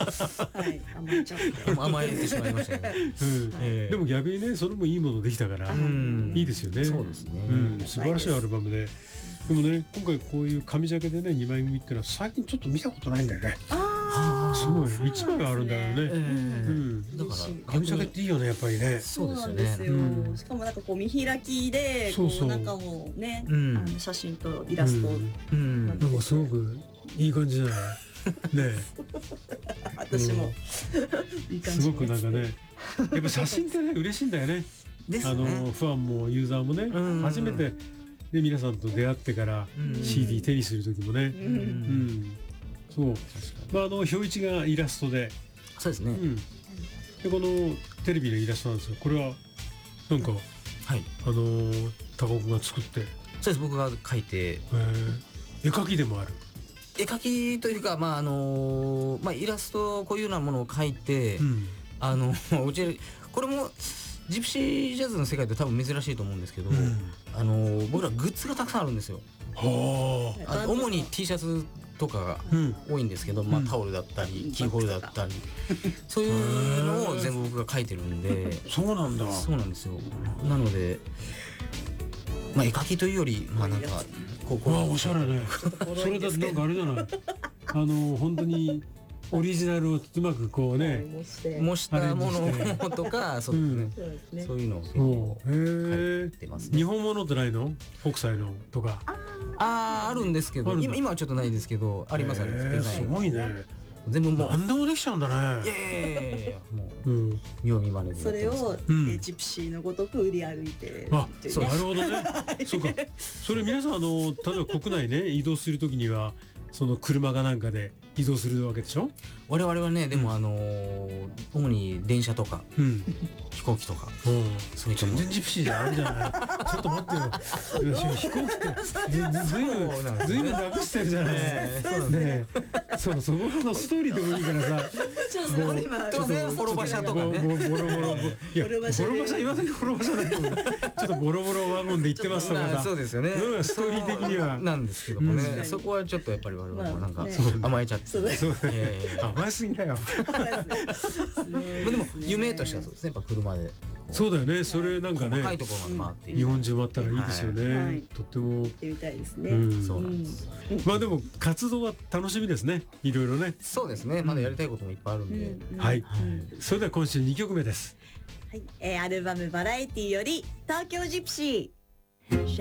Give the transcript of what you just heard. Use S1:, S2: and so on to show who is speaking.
S1: はい甘えちゃって
S2: 甘えてしまいましたね。
S3: でも逆にねそれもいいものできたからいいですよね。
S2: そうですね。
S3: 素晴らしいアルバムで。でもね今回こういう紙ジャケでね2枚組ってのは最近ちょっと見たことないんだよね。すごい1枚があるんだよね。
S2: だから
S3: 紙ジャケっていいよねやっぱりね。
S1: そうなんですよ。しかもなんかこう見開きでこう中もね写真とイラスト
S3: なんかすごくいい感じじゃないね。
S1: 私もいい感じ
S3: すごくなんかねやっぱ写真ってね嬉しいんだよね。ファンもユーザーもね初めてで皆さんと出会ってから CD 手にする時もねそう表一がイラストで
S2: そうですね。
S3: でこのテレビのイラストなんですよ。これはなんか高尾君が作って。
S2: そうです。僕が描いて
S3: 絵描きでもある。
S2: 絵描きというかイラストこういうようなものを描いてうちこれもジプシージャズの世界で多分珍しいと思うんですけど僕らグッズがたくさんあるんですよ。主に T シャツとかが多いんですけどタオルだったりキーホルダーだったりそういうのを全部僕が描いてるんで。
S3: そうなんだ。
S2: そうなんですよ。なので絵描きというよりなんか
S3: ここはおしゃれね。それだとなんかあれじゃない本当にオリジナルをうまくこうね
S2: 模したものとかそういうのを描いてますね。
S3: 日本物ってないの？北斎のとか
S2: あるんですけど今はちょっとないですけどありますあります。
S3: すごいね。
S2: 全部もう
S3: 何でもできちゃうんだね。
S2: いやもう見よう見まねで
S1: それをジプシーのごとく売り歩いて。
S3: そうなるほどね。そうか。それ皆さん例えば国内ね移動するときにはその車かなんかで移動するわけでしょ。
S2: 我々はねでも主に電車とか飛行機とか
S3: そういったもの。全然ジプシーじゃあるじゃない。ちょっと待ってよ。飛行機ってずいぶん楽してるじゃない。そこのストーリーでもいいからさ。
S2: 当然フォロバ車とかね。
S3: ボロ今時フォロバ車だけどちょっとボロボロワゴンで行ってますとかさ。
S2: そうですよね。
S3: ストーリー的には
S2: なんですけどもね。そこはちょっとやっぱり我々はなんか甘えちゃって。
S3: 甘えすぎだよ。
S2: でも夢としてはそうですね。やっぱ車で。
S3: そうだよね。それなんかね。
S2: 高いところまで回って
S3: 日本中回ったらいいですよね。とっても。
S1: 行ってみたいですね。
S2: そうなんです。
S3: でも活動は楽しみですね。いろいろね。
S2: そうですね。まだやりたいこともいっぱいあるんで。
S3: はい。それでは今週2曲目です。
S1: はい。アルバムバラエティより東京ジプシー。